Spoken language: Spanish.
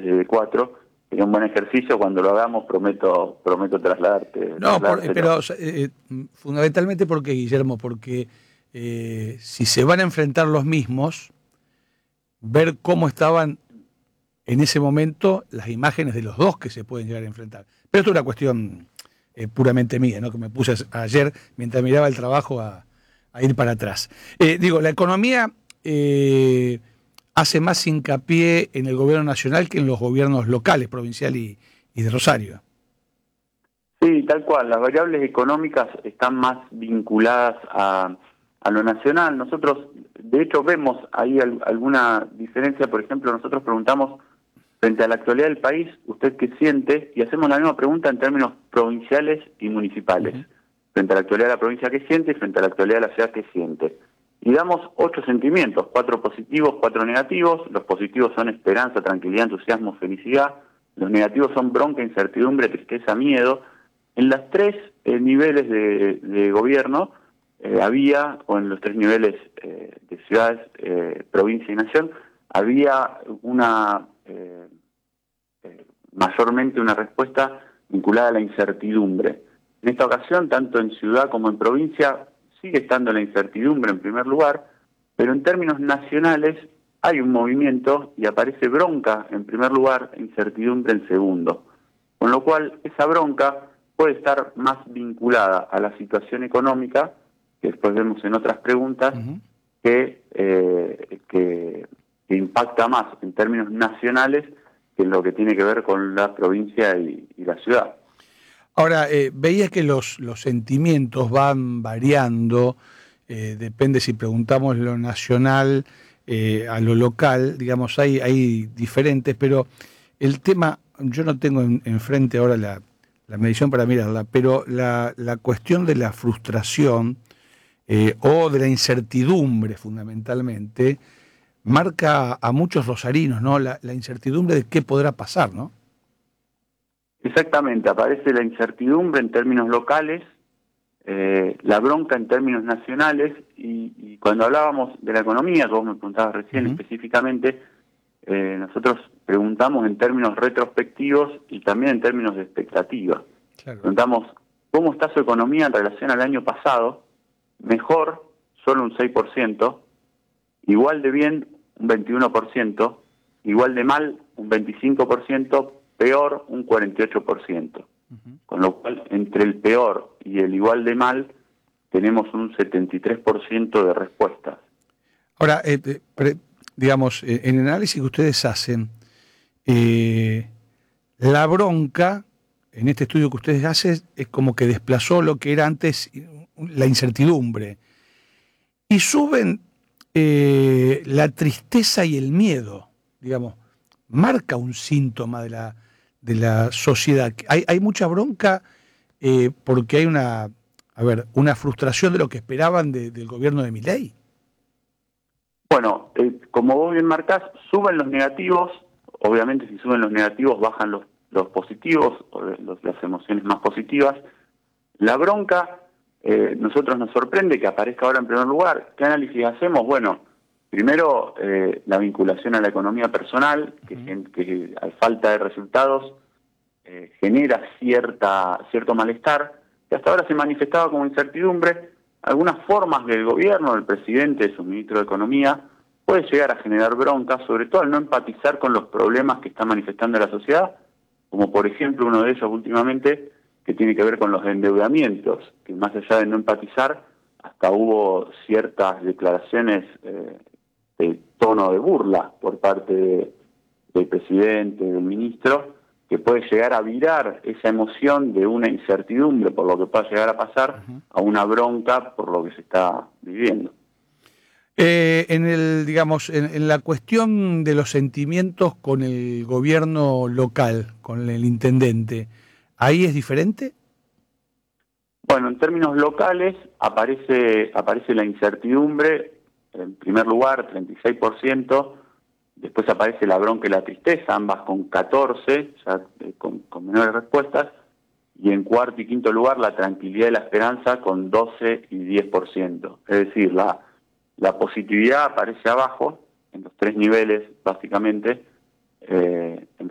vez de 4. Sería un buen ejercicio. Cuando lo hagamos prometo trasladarte. No, pero fundamentalmente porque, Guillermo, porque si se van a enfrentar los mismos, ver cómo estaban en ese momento las imágenes de los dos que se pueden llegar a enfrentar. Pero esto es una cuestión puramente mía, ¿no? Que me puse ayer, mientras miraba el trabajo, a ir para atrás. La economía hace más hincapié en el gobierno nacional que en los gobiernos locales, provincial y de Rosario. Sí, tal cual. Las variables económicas están más vinculadas a lo nacional. Nosotros, de hecho, vemos ahí alguna diferencia. Por ejemplo, nosotros preguntamos, frente a la actualidad del país, ¿usted qué siente? Y hacemos la misma pregunta en términos provinciales y municipales. Frente a la actualidad de la provincia, ¿qué siente? Y frente a la actualidad de la ciudad, ¿qué siente? Y damos 8 sentimientos, 4 positivos, 4 negativos. Los positivos son esperanza, tranquilidad, entusiasmo, felicidad. Los negativos son bronca, incertidumbre, tristeza, miedo. En los 3 niveles de gobierno había, o en los 3 niveles de ciudades, provincia y nación, había mayormente una respuesta vinculada a la incertidumbre. En esta ocasión, tanto en ciudad como en provincia, sigue estando la incertidumbre en primer lugar, pero en términos nacionales hay un movimiento y aparece bronca en primer lugar e incertidumbre en segundo. Con lo cual, esa bronca puede estar más vinculada a la situación económica, que después vemos en otras preguntas, que impacta más en términos nacionales que en lo que tiene que ver con la provincia y la ciudad. Ahora, veías que los sentimientos van variando, depende si preguntamos lo nacional a lo local, digamos, hay diferentes, pero el tema, yo no tengo enfrente ahora la medición para mirarla, pero la cuestión de la frustración o de la incertidumbre fundamentalmente, marca a muchos rosarinos, ¿no? La incertidumbre de qué podrá pasar, ¿no? Exactamente, aparece la incertidumbre en términos locales, la bronca en términos nacionales, y cuando hablábamos de la economía, que vos me preguntabas recién específicamente, nosotros preguntamos en términos retrospectivos y también en términos de expectativa. Claro. Preguntamos cómo está su economía en relación al año pasado, mejor, solo un 6%, igual de bien, un 21%, igual de mal, un 25%, peor, un 48%. Con lo cual, entre el peor y el igual de mal, tenemos un 73% de respuestas. Ahora, digamos, en el análisis que ustedes hacen, la bronca, en este estudio que ustedes hacen, es como que desplazó lo que era antes la incertidumbre. Y suben la tristeza y el miedo, digamos, marca un síntoma de la sociedad. Hay mucha bronca porque hay una frustración de lo que esperaban del gobierno de Milei. Bueno, como vos bien marcás, suben los negativos. Obviamente, si suben los negativos, bajan los positivos, o las emociones más positivas. La bronca, nosotros nos sorprende que aparezca ahora en primer lugar. ¿Qué análisis hacemos? Bueno, primero, la vinculación a la economía personal, que a falta de resultados genera cierto malestar, que hasta ahora se manifestaba como incertidumbre. Algunas formas del gobierno, del presidente, de su ministro de Economía, puede llegar a generar bronca, sobre todo al no empatizar con los problemas que está manifestando la sociedad, como por ejemplo uno de ellos últimamente, que tiene que ver con los endeudamientos, que más allá de no empatizar, hasta hubo ciertas declaraciones de tono de burla por parte del presidente, del ministro, que puede llegar a virar esa emoción de una incertidumbre por lo que pueda llegar a pasar a una bronca por lo que se está viviendo. En la cuestión de los sentimientos con el gobierno local, con el intendente, ¿ahí es diferente? Bueno, en términos locales aparece la incertidumbre, en primer lugar, 36%, después aparece la bronca y la tristeza, ambas con 14, ya con menores respuestas, y en cuarto y quinto lugar la tranquilidad y la esperanza con 12 y 10%. Es decir, la positividad aparece abajo, en los 3 niveles básicamente,